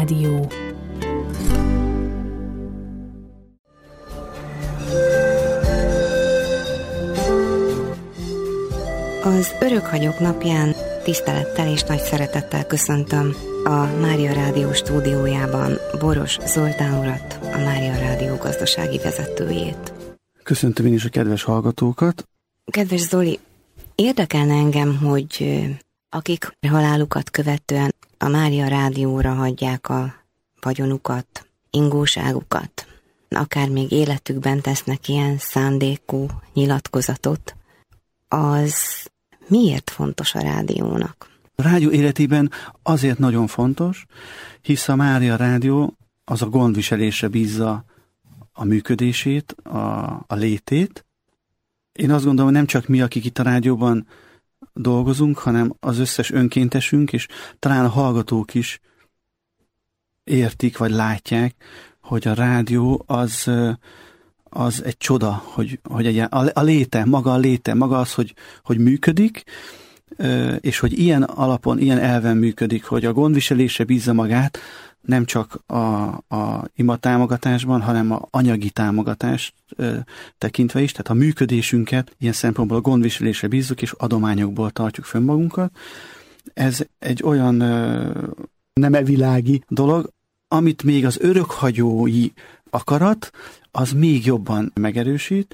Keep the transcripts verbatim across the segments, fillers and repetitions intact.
Rádió. Az Örökhagyók napján tisztelettel és nagy szeretettel köszöntöm a Mária Rádió stúdiójában Boros Zoltán urat, a Mária Rádió gazdasági vezetőjét. Köszöntöm én is a kedves hallgatókat. Kedves Zoli, érdekelne engem, hogy akik halálukat követően a Mária Rádióra hagyják a vagyonukat, ingóságukat, akár még életükben tesznek ilyen szándékú nyilatkozatot, az miért fontos a rádiónak? A rádió életében azért nagyon fontos, hisz a Mária Rádió az a gondviselésre bízza a működését, a, a létét. Én azt gondolom, hogy nem csak mi, akik itt a rádióban dolgozunk, hanem az összes önkéntesünk, és talán a hallgatók is értik, vagy látják, hogy a rádió az, az egy csoda, hogy, hogy egy, a, a léte, maga a léte, maga az, hogy, hogy működik, és hogy ilyen alapon, ilyen elven működik, hogy a gondviselésre bízza magát, nem csak a, a ima támogatásban, hanem a anyagi támogatást ö, tekintve is, tehát a működésünket ilyen szempontból a gondviselésre bízzuk, és adományokból tartjuk fönn magunkat. Ez egy olyan ö, nem evilági dolog, amit még az örökhagyói akarat, az még jobban megerősít.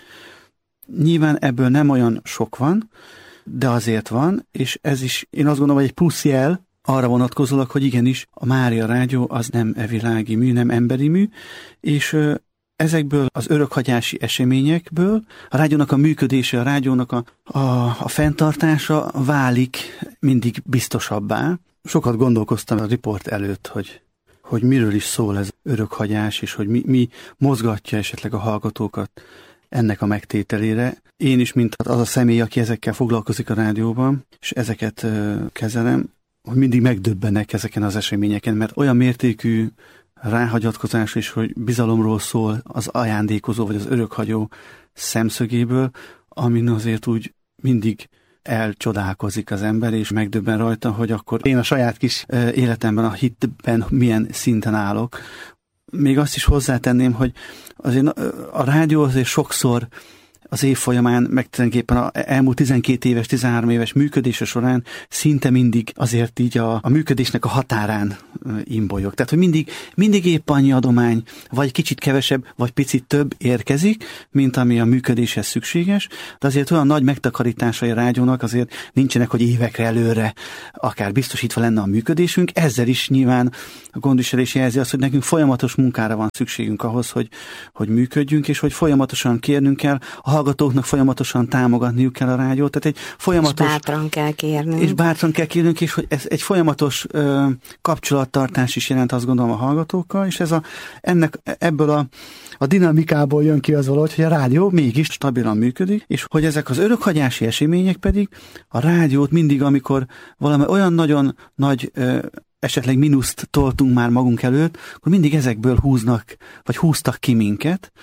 Nyilván ebből nem olyan sok van, de azért van, és ez is, én azt gondolom, hogy egy plusz jel, arra vonatkozólag, hogy igenis a Mária Rádió az nem evilági mű, nem emberi mű, és ö, ezekből az örökhagyási eseményekből a rádiónak a működése, a rádiónak a, a, a fenntartása válik mindig biztosabbá. Sokat gondolkoztam a riport előtt, hogy, hogy miről is szól ez örökhagyás, és hogy mi, mi mozgatja esetleg a hallgatókat ennek a megtételére. Én is, mint az a személy, aki ezekkel foglalkozik a rádióban, és ezeket ö, kezelem, hogy mindig megdöbbenek ezeken az eseményeken, mert olyan mértékű ráhagyatkozás is, hogy bizalomról szól az ajándékozó vagy az örökhagyó szemszögéből, amin azért úgy mindig elcsodálkozik az ember, és megdöbben rajta, hogy akkor én a saját kis életemben, a hitben milyen szinten állok. Még azt is hozzátenném, hogy azért a rádió azért sokszor az év folyamán, meg tulajdonképpen az elmúlt tizenkét éves, tizenhárom éves működése során szinte mindig azért így a, a működésnek a határán imbolyog. Tehát, hogy mindig, mindig épp annyi adomány, vagy kicsit kevesebb, vagy picit több érkezik, mint ami a működéshez szükséges, de azért olyan nagy megtakarításai a rádiónak azért nincsenek, hogy évekre előre akár biztosítva lenne a működésünk. Ezzel is nyilván a gondviselés jelzi azt, hogy nekünk folyamatos munkára van szükségünk ahhoz, hogy, hogy működjünk, és hogy folyamatosan kérnünk kell, a hallgatóknak folyamatosan támogatniuk kell a rádiót, tehát egy folyamatos... És bátran kell kérnünk. És bátran kell kérnünk, és hogy ez egy folyamatos ö, kapcsolattartás is jelent, azt gondolom, a hallgatókkal, és ez a, ennek, ebből a, a dinamikából jön ki az valahogy, hogy a rádió mégis stabilan működik, és hogy ezek az örökhagyási események pedig a rádiót mindig, amikor valami olyan nagyon nagy ö, esetleg mínuszt toltunk már magunk előtt, akkor mindig ezekből húznak, vagy húztak ki minket,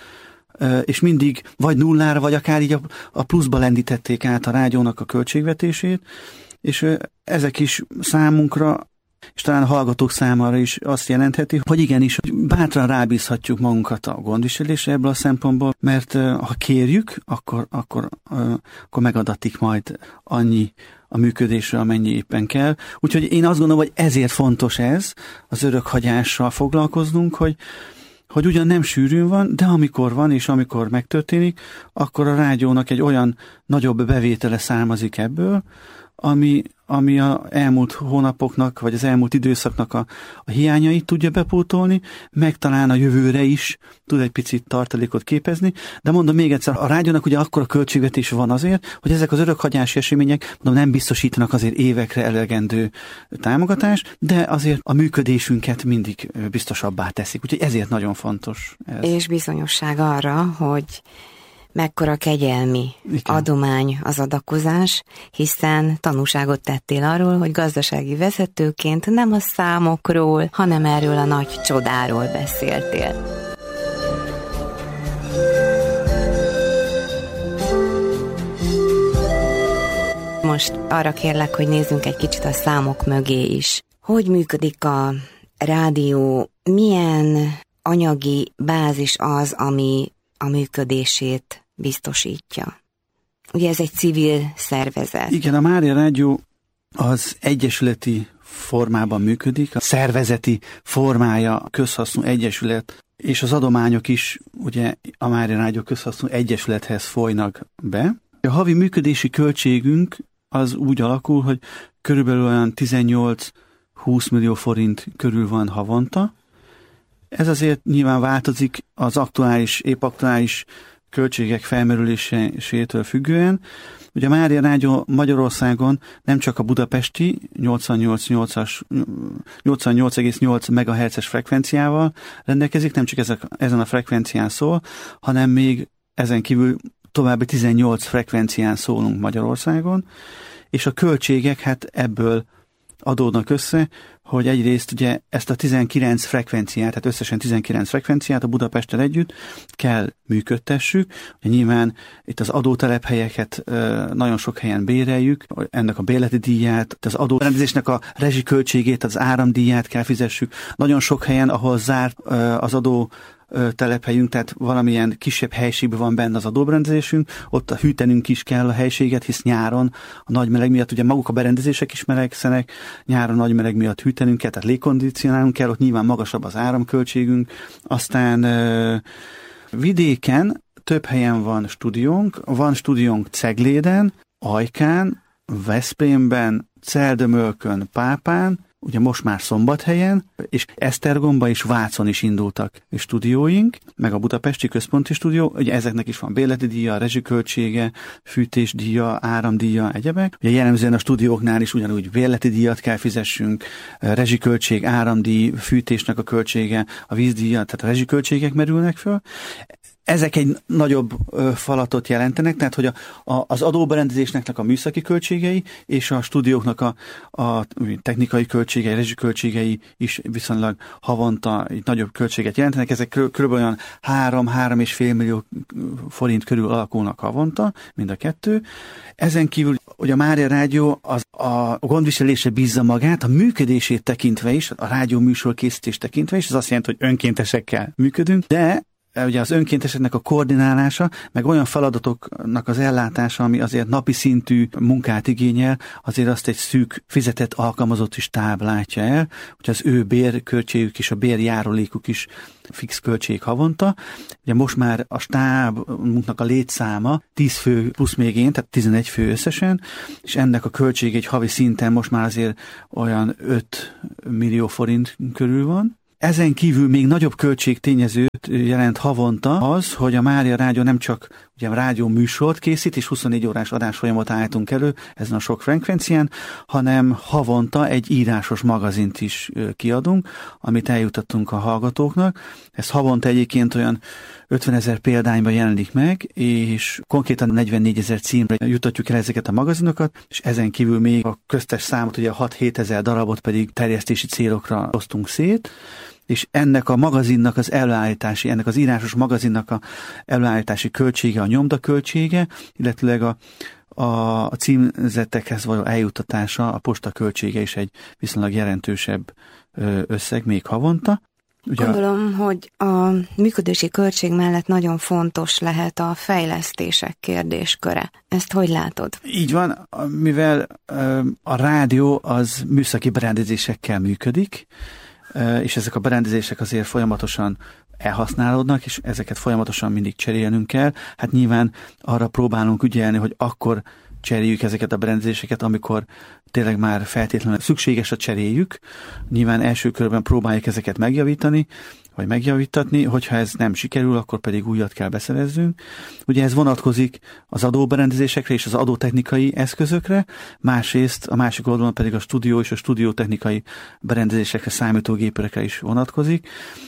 és mindig vagy nullára, vagy akár így a, a pluszba lendítették át a rádiónak a költségvetését, és ezek is számunkra, és talán a hallgatók számára is azt jelentheti, hogy igenis, hogy bátran rábízhatjuk magunkat a gondviselésre ebből a szempontból, mert ha kérjük, akkor, akkor, akkor megadatik majd annyi a működésre, amennyi éppen kell. Úgyhogy én azt gondolom, hogy ezért fontos ez, az örökhagyással foglalkoznunk, hogy hogy ugyan nem sűrűn van, de amikor van, és amikor megtörténik, akkor a rádiónak egy olyan nagyobb bevétele származik ebből, ami, ami az elmúlt hónapoknak, vagy az elmúlt időszaknak a, a hiányait tudja bepótolni, meg talán a jövőre is tud egy picit tartalékot képezni, de mondom még egyszer, a rádiónak ugye akkora költségvetés van azért, hogy ezek az örökhagyási események mondom, nem biztosítanak azért évekre elegendő támogatást, de azért a működésünket mindig biztosabbá teszik, úgyhogy ezért nagyon fontos ez. És bizonyosság arra, hogy mekkora kegyelmi Igen. adomány az adakozás, hiszen tanúságot tettél arról, hogy gazdasági vezetőként nem a számokról, hanem erről a nagy csodáról beszéltél. Most arra kérlek, hogy nézzünk egy kicsit a számok mögé is. Hogy működik a rádió milyen anyagi bázis az, ami a működését biztosítja? Ugye ez egy civil szervezet. Igen, a Mária Rádió az egyesületi formában működik, a szervezeti formája közhasznú egyesület, és az adományok is ugye a Mária Rádió közhasznú egyesülethez folynak be. A havi működési költségünk az úgy alakul, hogy körülbelül olyan tizennyolc-húsz millió forint körül van havonta. Ez azért nyilván változik az aktuális, épp aktuális költségek felmerülésétől függően. Ugye a Mária Rádió Magyarországon nem csak a budapesti nyolcvannyolc egész nyolc megahertzes frekvenciával rendelkezik, nem csak ezek, ezen a frekvencián szól, hanem még ezen kívül további tizennyolc frekvencián szólunk Magyarországon, és a költségek hát ebből adódnak össze, hogy egyrészt ugye ezt a tizenkilenc frekvenciát, tehát összesen tizenkilenc frekvenciát a Budapesttel együtt kell működtessük. Ugye nyilván itt az adótelephelyeket nagyon sok helyen béreljük, ennek a bérleti díját, az adórendezésnek a rezsiköltségét, az áramdíját kell fizessük. Nagyon sok helyen, ahol zárt az adó telephelyünk, tehát valamilyen kisebb helységben van benne az adóberendezésünk, ott a hűtenünk is kell a helységet, hisz nyáron a nagy meleg miatt, ugye maguk a berendezések is melegszenek, nyáron nagy meleg miatt hűtenünk kell, tehát légkondicionálunk kell, ott nyilván magasabb az áramköltségünk. Aztán vidéken több helyen van stúdiónk, van stúdiónk Cegléden, Ajkán, Veszprémben, Celdömölkön, Pápán, ugye most már Szombathelyen, és Esztergomba és Vácon is indultak stúdióink, meg a budapesti központi stúdió, ugye ezeknek is van bérleti díja, rezsiköltsége, fűtésdíja, áramdíja, egyebek. Ugye jellemzően a stúdióknál is ugyanúgy bérleti díjat kell fizessünk, rezsiköltség, áramdíj, fűtésnek a költsége, a vízdíja, tehát a rezsiköltségek merülnek föl. Ezek egy nagyobb falatot jelentenek, tehát hogy a, a, az adóberendezésnek a műszaki költségei és a stúdióknak a, a technikai költségei, rezsiköltségei is viszonylag havonta egy nagyobb költséget jelentenek. Ezek kb. Olyan három-három és fél millió forint körül alakulnak havonta, mind a kettő. Ezen kívül, hogy a Mária Rádió az a gondviselésre bízza magát, a működését tekintve is, a rádió műsor készítést tekintve is, ez azt jelenti, hogy önkéntesekkel működünk, de ugye az önkénteseknek a koordinálása, meg olyan feladatoknak az ellátása, ami azért napi szintű munkát igényel, azért azt egy szűk fizetett alkalmazott is stáb látja el, hogy az ő bérköltségük és a bérjárulékuk is fix költség havonta. Ugye most már a stábunknak a létszáma tíz fő plusz még én, tehát tizenegy fő összesen, és ennek a költség egy havi szinten most már azért olyan öt millió forint körül van. Ezen kívül még nagyobb költségtényezőt jelent havonta az, hogy a Mária Rádió nem csak ugye rádió műsort készít, és huszonnégy órás adásfolyamat állítunk elő ezen a sok frekvencián, hanem havonta egy írásos magazint is kiadunk, amit eljutattunk a hallgatóknak. Ez havonta egyébként olyan ötvenezer példányban jelenik meg, és konkrétan negyvennégyezer címre jutatjuk el ezeket a magazinokat, és ezen kívül még a köztes számot, ugye a hat-hétezer darabot pedig terjesztési célokra osztunk szét, és ennek a magazinnak az előállítási, ennek az írásos magazinnak a előállítási költsége, a nyomdaköltsége, illetőleg a, a, a címzettekhez való eljuttatása, a posta költsége is egy viszonylag jelentősebb összeg még havonta. Ugye Gondolom, hogy a működési költség mellett nagyon fontos lehet a fejlesztések kérdésköre. Ezt hogy látod? Így van, mivel a rádió az műszaki berendezésekkel működik, és ezek a berendezések azért folyamatosan elhasználódnak, és ezeket folyamatosan mindig cserélnünk kell. Hát nyilván arra próbálunk ügyelni, hogy akkor cseréljük ezeket a berendezéseket, amikor tényleg már feltétlenül szükséges a cseréljük. Nyilván első körben próbáljuk ezeket megjavítani, vagy megjavítatni, hogyha ez nem sikerül, akkor pedig újat kell beszerezzünk. Ugye ez vonatkozik az adóberendezésekre és az adótechnikai eszközökre, másrészt a másik oldalon pedig a stúdió és a stúdiótechnikai berendezésekre, számítógépekre is vonatkozik.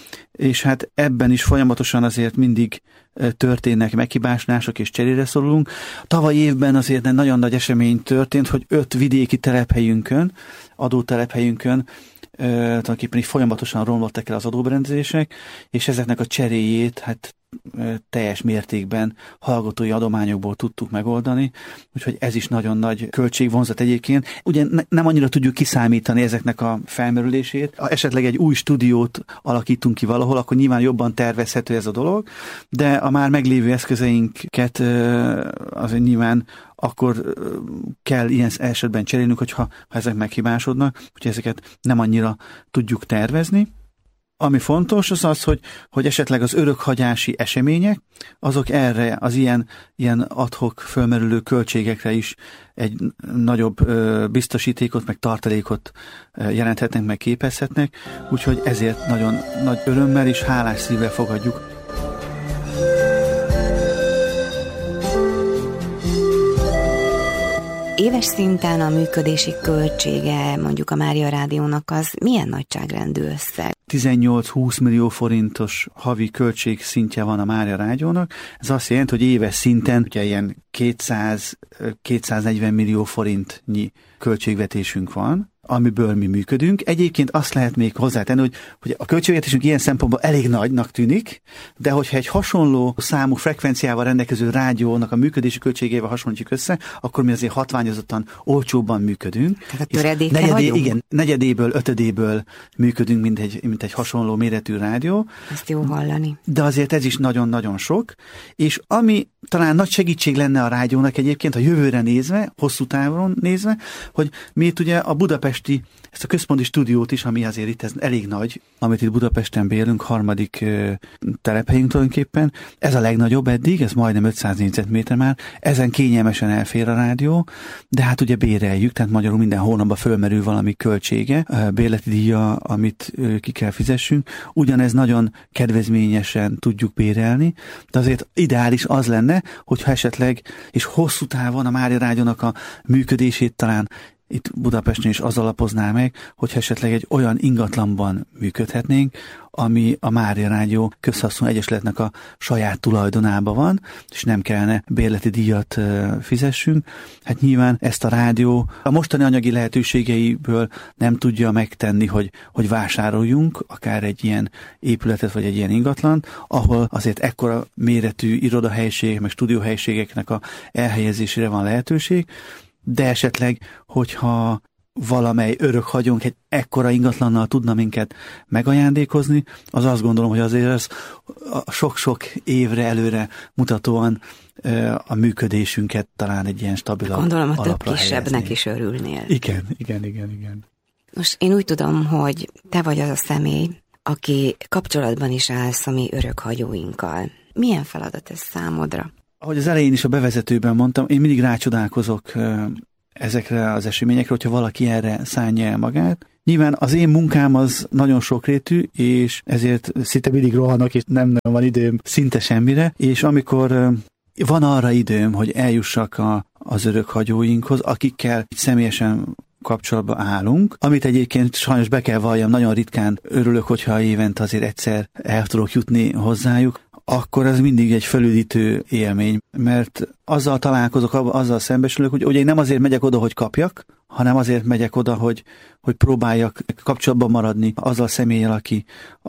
És hát ebben is folyamatosan azért mindig történnek meghibásnások és cserére szorulunk. Tavaly évben azért egy nagyon nagy esemény történt, hogy öt vidéki telephelyünkön, adótelephelyünkön tulajdonképpen így folyamatosan romlottak el az adóberendezések, és ezeknek a cseréjét hát teljes mértékben hallgatói adományokból tudtuk megoldani, úgyhogy ez is nagyon nagy költségvonzat egyébként. Ugye ne, nem annyira tudjuk kiszámítani ezeknek a felmerülését. Ha esetleg egy új stúdiót alakítunk ki valahol, akkor nyilván jobban tervezhető ez a dolog, de a már meglévő eszközeinket azért nyilván akkor kell ilyen esetben cserélnünk, hogyha ha ezek meghibásodnak, hogy ezeket nem annyira tudjuk tervezni. Ami fontos, az az, hogy, hogy esetleg az örökhagyási események, azok erre, az ilyen, ilyen ad-hoc fölmerülő költségekre is egy nagyobb ö, biztosítékot, meg tartalékot ö, jelenthetnek, meg képezhetnek, úgyhogy ezért nagyon nagy örömmel és hálás szívvel fogadjuk. Éves szinten a működési költsége mondjuk a Mária Rádiónak az milyen nagyságrendű összeg? tizennyolc-húsz millió forintos havi költség szintje van a Mária Rádiónak. Ez azt jelenti, hogy éves szinten ugye ilyen kétszáz-kétszáznegyven millió forintnyi költségvetésünk van, amiből mi működünk. Egyébként azt lehet még hozzátenni, hogy, hogy a költségvetésünk ilyen szempontból elég nagynak tűnik, de hogyha egy hasonló számú frekvenciával rendelkező rádiónak a működési költségével hasonlítjuk össze, akkor mi azért hatványozottan olcsóbban működünk. Tehát a töredéke negyedé, vagyunk? Igen, negyedéből, ötödéből működünk, mint egy, mint egy hasonló méretű rádió. Ezt jó hallani. De azért ez is nagyon-nagyon sok, és ami talán nagy segítség lenne a rádiónak egyébként a jövőre nézve, hosszú távon nézve, hogy mi itt ugye a budapesti, ezt a központi stúdiót is, ami azért itt ez elég nagy, amit itt Budapesten bérlünk, harmadik ö, telephelyünk tulajdonképpen. Ez a legnagyobb eddig, ez majdnem ötszáz négyzetméter már, ezen kényelmesen elfér a rádió, de hát ugye béreljük, tehát magyarul minden hónapban fölmerül valami költsége, bérleti díja, amit ö, ki kell fizessünk. Ugyanez nagyon kedvezményesen tudjuk bérelni, de azért ideális az lenne, hogyha esetleg, és hosszú távon a Mária Rádiónak a működését talán itt Budapesten is az alapozná meg, hogy esetleg egy olyan ingatlanban működhetnénk, ami a Mária Rádió közhasznú egyesületnek a saját tulajdonában van, és nem kellene bérleti díjat fizessünk. Hát nyilván ezt a rádió a mostani anyagi lehetőségeiből nem tudja megtenni, hogy, hogy vásároljunk akár egy ilyen épületet, vagy egy ilyen ingatlant, ahol azért ekkora méretű irodahelyiségek, meg stúdióhelyiségeknek a elhelyezésére van lehetőség, de esetleg, hogyha valamely örökhagyónk egy ekkora ingatlannal tudna minket megajándékozni, az azt gondolom, hogy azért ez sok-sok évre előre mutatóan a működésünket talán egy ilyen stabilabb Gondolom, a alapra több kisebbnek helyezni. is örülnél. Igen, igen, igen, igen. Most én úgy tudom, hogy te vagy az a személy, aki kapcsolatban is állsz a mi örökhagyóinkkal. Milyen feladat ez számodra? Ahogy az elején is a bevezetőben mondtam, én mindig rácsodálkozok ezekre az eseményekre, hogyha valaki erre szánja el magát. Nyilván az én munkám az nagyon sokrétű, és ezért szinte mindig rohanok, és nem nagyon van időm szinte semmire, és amikor van arra időm, hogy eljussak a, az örökhagyóinkhoz, akikkel személyesen kapcsolatba állunk, amit egyébként sajnos be kell valljam, nagyon ritkán örülök, hogyha évente azért egyszer el tudok jutni hozzájuk, akkor ez mindig egy felüdítő élmény, mert azzal találkozok, azzal szembesülök, hogy ugye én nem azért megyek oda, hogy kapjak, hanem azért megyek oda, hogy, hogy próbáljak kapcsolatban maradni azzal a személlyel, aki,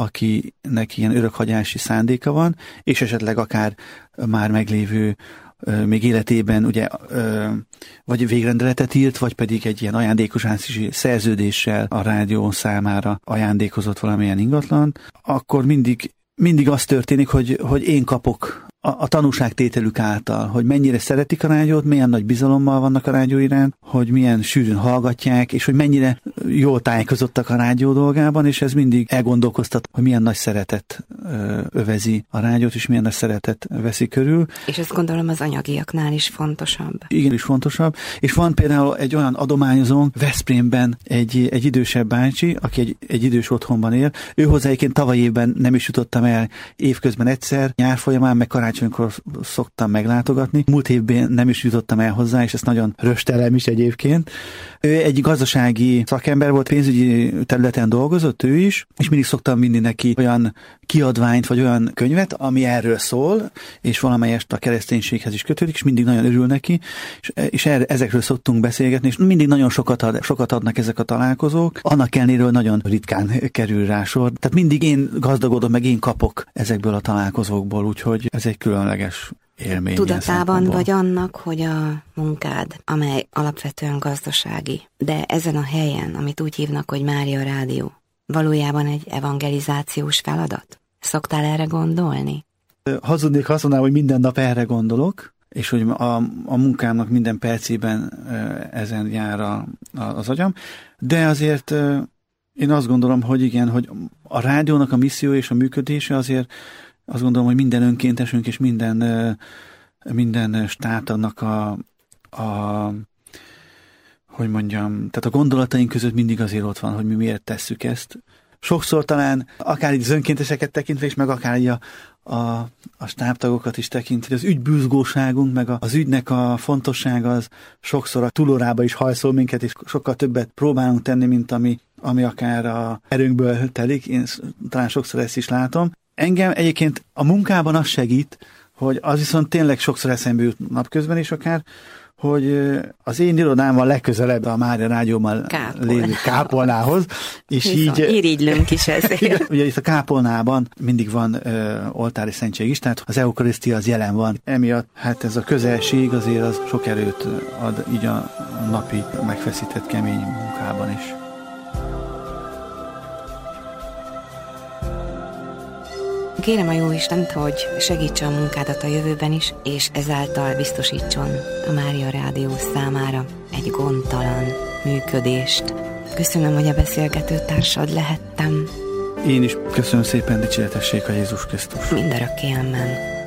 akinek ilyen örökhagyási szándéka van, és esetleg akár már meglévő még életében ugye vagy végrendeletet írt, vagy pedig egy ilyen ajándékozási szerződéssel a rádió számára ajándékozott valamilyen ingatlan, akkor mindig mindig az történik, hogy, hogy én kapok a, a tanúságtételük által, hogy mennyire szeretik a rádiót, milyen nagy bizalommal vannak a rádió iránt, hogy milyen sűrűn hallgatják, és hogy mennyire jól tájékozottak a rádió dolgában, és ez mindig elgondolkoztat, hogy milyen nagy szeretet ö, övezi a rádiót, és milyen nagy szeretet veszi körül. És ezt gondolom az anyagiaknál is fontosabb. Igen, is fontosabb. És van például egy olyan adományozónk Veszprémben, egy, egy idősebb bácsi, aki egy, egy idős otthonban él. Ő hozzá egyébként tavaly évben nem is jutottam el évközben egyszer, nyár folyamán, meg karácsony karácsonykor szoktam meglátogatni. Múlt évben nem is jutottam el hozzá, és ezt nagyon röstelem is egyébként. Ő egy gazdasági szakember volt, pénzügyi területen dolgozott ő is, és mindig szoktam vinni neki olyan kiadványt, vagy olyan könyvet, ami erről szól, és valamelyest a kereszténységhez is kötődik, és mindig nagyon örül neki, és, és erre, ezekről szoktunk beszélgetni, és mindig nagyon sokat, ad, sokat adnak ezek a találkozók, annak ellenére nagyon ritkán kerül rá sor. Tehát mindig én gazdagodom, meg én kapok ezekből a találkozókból, úgyhogy ez egy különleges élmény. Tudatában vagy annak, hogy a munkád, amely alapvetően gazdasági, de ezen a helyen, amit úgy hívnak, hogy Mária Rádió, valójában egy evangelizációs feladat? Szoktál erre gondolni? Hazudnék, ha azt mondanám, hogy minden nap erre gondolok, és hogy a, a munkámnak minden percében ezen jár a, a, az agyam, de azért én azt gondolom, hogy igen, hogy a rádiónak a misszió és a működése azért azt gondolom, hogy minden önkéntesünk és minden, minden stábtagnak a, a hogy mondjam, tehát a gondolataink között mindig azért ott van, hogy mi miért tesszük ezt. Sokszor talán akár így az önkénteseket tekintve is, meg akár így a, a, a stábtagokat is tekintve, az ügybűzgóságunk, meg az ügynek a fontossága az sokszor a túlórába is hajszol minket, és sokkal többet próbálunk tenni, mint ami, ami akár a erőnkből telik. Én talán sokszor ezt is látom. Engem egyébként a munkában az segít, hogy az viszont tényleg sokszor eszembe jut napközben is akár, hogy az én irodám van legközelebb a Mária Rádióban lévő kápolnához, és viszont így... irigylünk is ezért. Ugye itt a kápolnában mindig van ö, oltári szentség is, tehát az eukarisztia az jelen van. Emiatt hát ez a közelség azért az sok erőt ad így a napi megfeszített kemény munkában is. Kérem a Jóistent, hogy segítse a munkádat a jövőben is, és ezáltal biztosítson a Mária Rádió számára egy gondtalan működést. Köszönöm, hogy a beszélgető társad lehettem. Én is köszönöm szépen, dicséretessék a Jézus Krisztus. Mindörökké, amen.